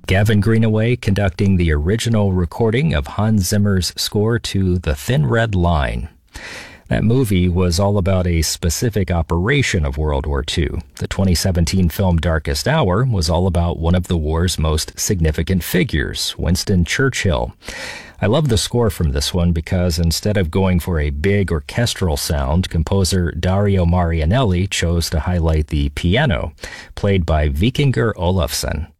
Gavin Greenaway conducting the original recording of Hans Zimmer's score to The Thin Red Line. That movie was all about a specific operation of World War II. The 2017 film Darkest Hour was all about one of the war's most significant figures, Winston Churchill. I love the score from this one because instead of going for a big orchestral sound, composer Dario Marianelli chose to highlight the piano, played by Vikingur Olafsson.